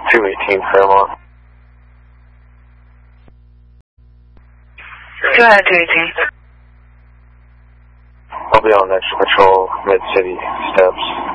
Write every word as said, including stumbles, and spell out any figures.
two eighteen Fairmont. Go ahead, two eighteen. I'll be on next patrol, Mid-City Steps.